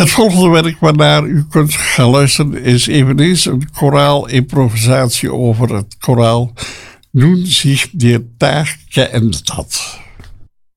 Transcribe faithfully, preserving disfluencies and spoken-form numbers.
Het volgende werk waarnaar u kunt gaan luisteren is eveneens een koraal-improvisatie over het koraal Nun sich der Tag geändert hat.